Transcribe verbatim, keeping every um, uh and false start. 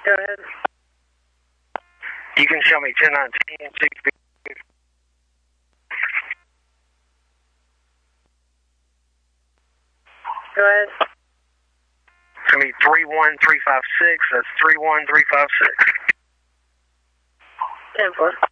Go ahead. You can show me ten nineteen, six B. Go ahead. Show me three one three five six. That's three one three five six. ten four.